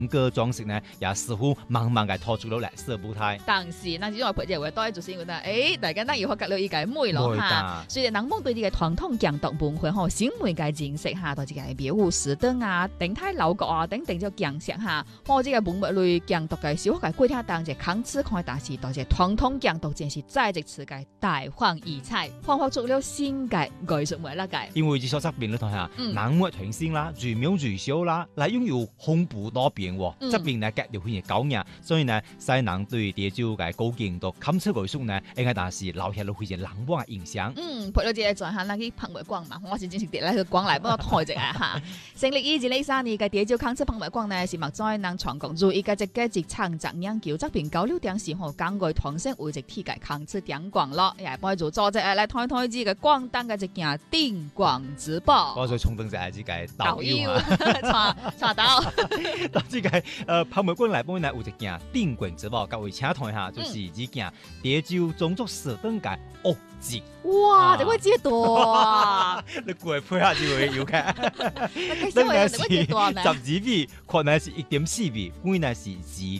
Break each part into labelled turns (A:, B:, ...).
A: 个装饰呢，也似乎慢慢嘅拖出咗歷史舞台。
B: 但是，那種配置會多就是因為大家以後隔了一個妹咯嚇，雖然人們對呢個傳統建築文化吼新媒嘅認識嚇，到這個廟宇石燈啊、頂台樓閣啊等咗建設嚇，或者個文物類建築嘅小學嘅規劃當隻康次看但是到隻傳統建築真是在職詞嘅大放異彩，焕發出了新嘅藝術美啦嘅。
A: 因為呢所側邊咧睇下，人物團先啦、住廟住小啦，嚟擁有豐富多變喎，側邊呢格調非常高雅，所以呢，西人對潮州嘅古建築勘測藝術呢，應該但是留下咗非常難忘嘅印象。
B: 配到這在下那啲澎湖館嘛，我是真是跌咧去廣嚟幫我抬隻啊嚇。成立2003年嘅潮州康測澎湖館呢，是目在能全國做一個直창작研究側邊交流點時候港外團省為直體嘅康測點廣咯，又係幫佢做組織嚟推推之嘅廣東嘅一件電廣直播。
A: 我再重登就係呢個導遊
B: 啊，查到。
A: 到呢個澎湖館嚟幫呢有一件電廣直播，各位請睇下，就是呢件潮州種族石燈嘅屋節。
B: 哇！你會知道啊？
A: 你過嚟配合就會有嘅。
B: 真係
A: 12米，可能是1.4米，本來是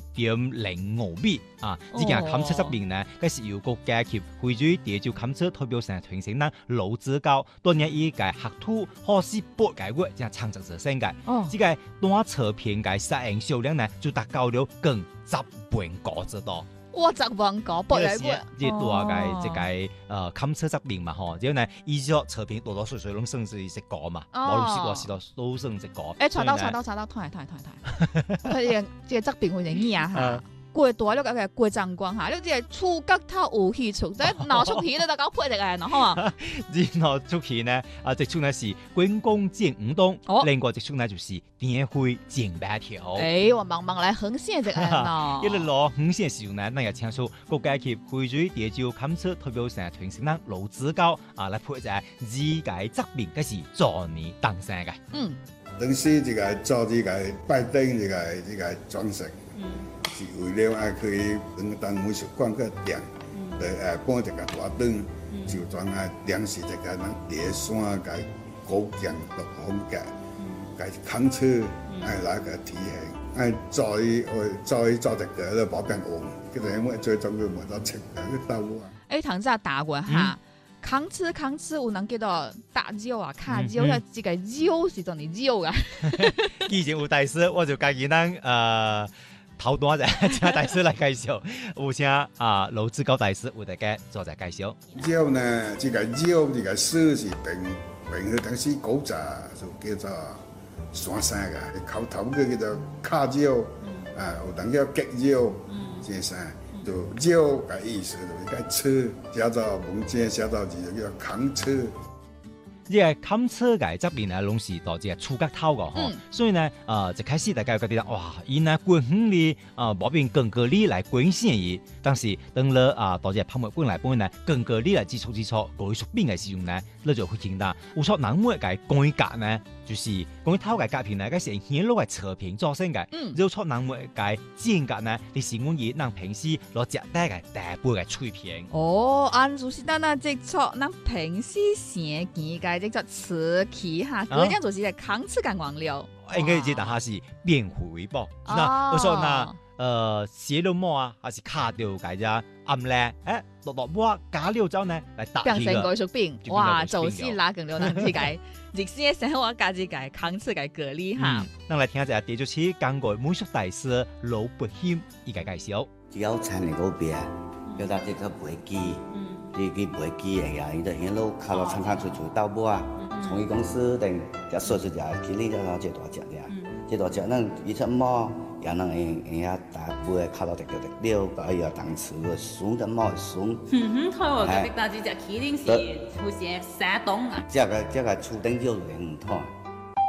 A: 2.05米啊！呢件勘測側邊呢，佢是由國家級非洲潮州勘測代表性團成人老子教，當年以個學徒可是8個月才創作而成嘅。呢個單側片嘅實驗數量呢，就達到了近10萬個之多。
B: 哇！10萬個8個月，
A: 即係多嘅即係勘測側邊嘛，嗬，之後呢，依個側片多多少少攏算是一個嘛，冇試過都算一個。
B: 查到，睇，佢即係側邊會影嘢嚇。過大了個過壯觀嚇，你即係觸覺透有氣觸，即係攞出去咧就搞配隻嘅，好嘛？
A: 攞出去呢，直出呢是觀光見五東，另外直出呢就是電灰見白條。
B: 我慢慢來橫線隻嘅，
A: 一路攞橫線時候呢，那又請出國家級非洲潮州勘測代表性團成人老子教來配隻自家側邊，嗰是昨年誕生嘅。
C: 當時這個做這個拜登這個裝飾。是為了愛去當美術館個店，來搬一個大燈，就裝展示一個咱第山個古建築風格，個康測愛來個體現，愛做一個咧保變王，佢哋因為最終佢冇得食嘅豆啊。
B: 唐仔答過嚇，康測有能叫做大蕉啊、卡蕉，因為這個蕉是做你蕉嘅。
A: 以前有大師，我就介意咱頭段啫，請大師來介紹，有請老子教大師為大家做隻介紹。
C: 蕉呢，這個蕉這個樹是平當時古早就叫做山生嘅，口頭嘅叫做卡蕉，有當叫吉蕉，這啥就蕉嘅意思就係個車，叫做文字寫到字就叫扛車。
A: 呢個勘測嘅側邊呢，攏是到這個觸覺透嘅嗬，所以呢，一開始大家覺得哇，原來觀遠離冇邊更個離來觀線嘅，但是當了到這個澎湖館來本呢，更個離來基礎藝術品嘅使用呢，你就會見到有錯人物嘅規格呢，就是關於透嘅格片呢，嗰是顯露嘅側片造成嘅，有錯人物嘅間隔呢，你是我以咱平時攞隻帶嘅大杯嘅碎片。
B: 按就是咱即錯，咱平時成見嘅。即係瓷器嚇，嗰樣就是係康次嘅原料。
A: 應該知道下是變回報。那我說寫了麼啊，還是卡掉嘅啫，暗咧，落麼加料之後呢，嚟搭
B: 變成藝術品。哇，就是拉更了咱自己歷史嘅生活價值嘅康次嘅個例嚇。
A: 咱來聽一下第一次港國美術大師老伯謙伊個介紹。
D: 只要產嘅嗰邊，叫大家個背機。佢背機嘅呀，伊就一路靠到長出到尾啊，從伊公司等就說出嚟，佢呢個這大隻嘅，這大隻咱伊出毛，也能下大背靠到這個料，個要當時個筍的毛筍。
E: 睇我嗰啲大隻隻麒麟是好似山東啊。
D: 這個厝頂就唔同。